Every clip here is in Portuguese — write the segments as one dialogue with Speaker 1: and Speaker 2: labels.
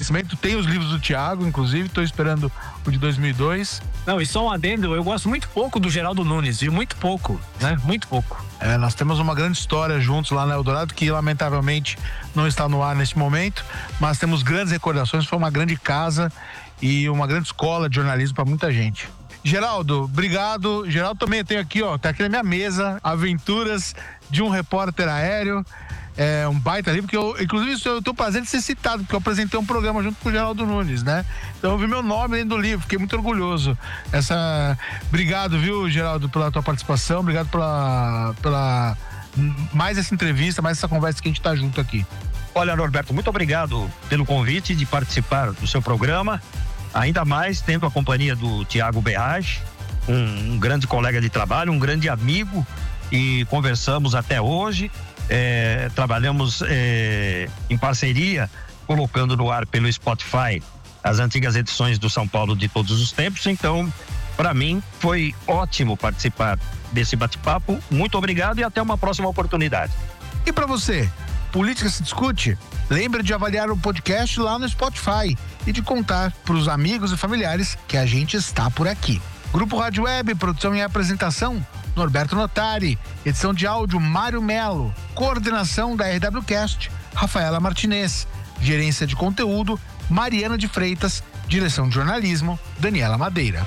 Speaker 1: agradecimento. Tem os livros do Thiago, inclusive, estou esperando o de 2002.
Speaker 2: Não, e só um adendo, eu gosto muito pouco do Geraldo Nunes, e muito pouco, né? Muito pouco.
Speaker 1: Nós temos uma grande história juntos lá na Eldorado, que lamentavelmente não está no ar neste momento, mas temos grandes recordações, foi uma grande casa e uma grande escola de jornalismo para muita gente. Geraldo, obrigado. Geraldo também tem aqui, tá aqui na minha mesa, Aventuras de um Repórter Aéreo. É um baita livro, que inclusive eu tenho o prazer de ser citado, porque eu apresentei um programa junto com o Geraldo Nunes, né? Então eu vi meu nome dentro do livro, fiquei muito orgulhoso. Obrigado, viu, Geraldo, pela tua participação, obrigado pela mais essa entrevista, mais essa conversa que a gente tá junto aqui.
Speaker 3: Olha, Norberto, muito obrigado pelo convite de participar do seu programa, ainda mais tendo a companhia do Thiago Berrage, um grande colega de trabalho, um grande amigo, e conversamos até hoje. Trabalhamos em parceria, colocando no ar pelo Spotify as antigas edições do São Paulo de todos os tempos. Então, para mim, foi ótimo participar desse bate-papo. Muito obrigado e até uma próxima oportunidade.
Speaker 1: E para você, Política se Discute? Lembre de avaliar o podcast lá no Spotify e de contar para os amigos e familiares que a gente está por aqui. Grupo Rádio Web, produção e apresentação, Norberto Notari. Edição de áudio, Mário Melo. Coordenação da RWCast, Rafaela Martinez. Gerência de conteúdo, Mariana de Freitas. Direção de jornalismo, Daniela Madeira.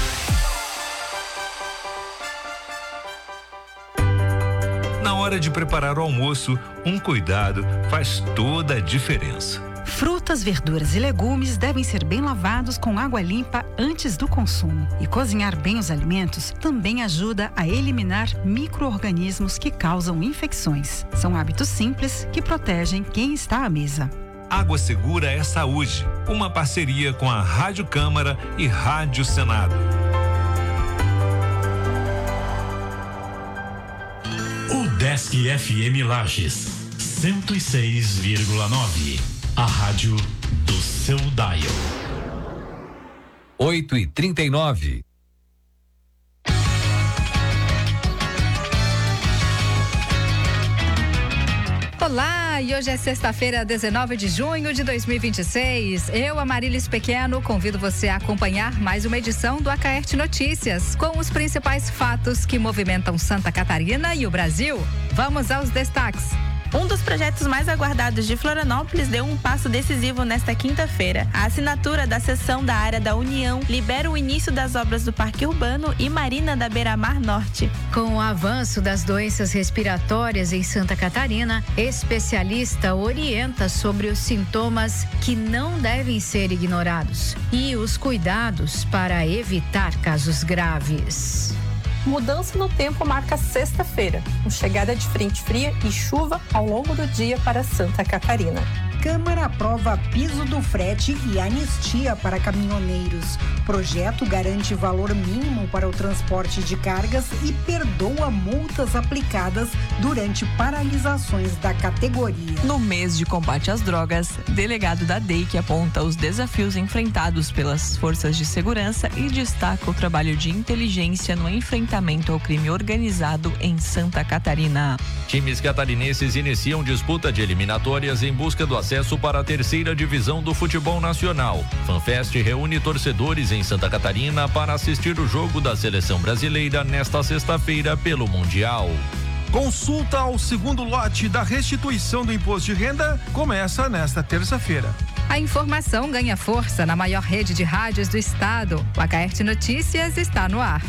Speaker 4: Na hora de preparar o almoço, um cuidado faz toda a diferença.
Speaker 5: Frutas, verduras e legumes devem ser bem lavados com água limpa antes do consumo. E cozinhar bem os alimentos também ajuda a eliminar micro-organismos que causam infecções. São hábitos simples que protegem quem está à mesa.
Speaker 4: Água Segura é Saúde, uma parceria com a Rádio Câmara e Rádio Senado.
Speaker 6: O Desk FM Lages, 106,9. A rádio do seu dial.
Speaker 7: 8h39.
Speaker 8: Olá, e hoje é sexta-feira, 19 de junho de 2026. Eu, Amarilis Pequeno, convido você a acompanhar mais uma edição do Acaerte Notícias, com os principais fatos que movimentam Santa Catarina e o Brasil. Vamos aos destaques.
Speaker 9: Um dos projetos mais aguardados de Florianópolis deu um passo decisivo nesta quinta-feira. A assinatura da cessão da área da União libera o início das obras do Parque Urbano e Marina da Beira-Mar Norte.
Speaker 10: Com o avanço das doenças respiratórias em Santa Catarina, especialista orienta sobre os sintomas que não devem ser ignorados e os cuidados para evitar casos graves.
Speaker 11: Mudança no tempo marca sexta-feira, com chegada de frente fria e chuva ao longo do dia para Santa Catarina.
Speaker 12: Câmara aprova piso do frete e anistia para caminhoneiros. Projeto garante valor mínimo para o transporte de cargas e perdoa multas aplicadas durante paralisações da categoria.
Speaker 13: No mês de combate às drogas, delegado da DEIC aponta os desafios enfrentados pelas forças de segurança e destaca o trabalho de inteligência no enfrentamento ao crime organizado em Santa Catarina.
Speaker 4: Times catarinenses iniciam disputa de eliminatórias em busca do acesso para a terceira divisão do futebol nacional. FanFest reúne torcedores em Santa Catarina para assistir o jogo da seleção brasileira nesta sexta-feira pelo Mundial.
Speaker 14: Consulta ao segundo lote da restituição do imposto de renda começa nesta terça-feira.
Speaker 8: A informação ganha força na maior rede de rádios do estado. O Acaerte Notícias está no ar.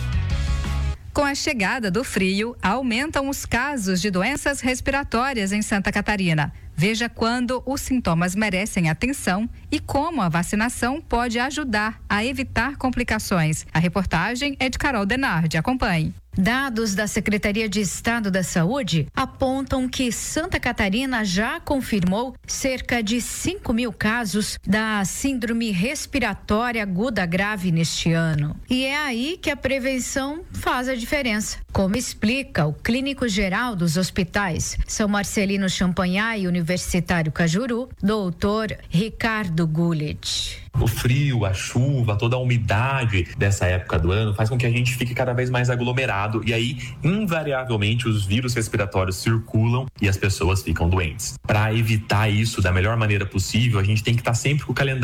Speaker 8: Com a chegada do frio, aumentam os casos de doenças respiratórias em Santa Catarina. Veja quando os sintomas merecem atenção e como a vacinação pode ajudar a evitar complicações. A reportagem é de Carol Denardi. Acompanhe.
Speaker 10: Dados da Secretaria de Estado da Saúde apontam que Santa Catarina já confirmou cerca de 5.000 casos da síndrome respiratória aguda grave neste ano. E é aí que a prevenção faz a diferença, como explica o clínico geral dos hospitais São Marcelino Champagnat e Universitário Cajuru, doutor Ricardo Gullit.
Speaker 15: O frio, a chuva, toda a umidade dessa época do ano faz com que a gente fique cada vez mais aglomerado e aí, invariavelmente, os vírus respiratórios circulam e as pessoas ficam doentes. Para evitar isso da melhor maneira possível, a gente tem que estar sempre com o calendário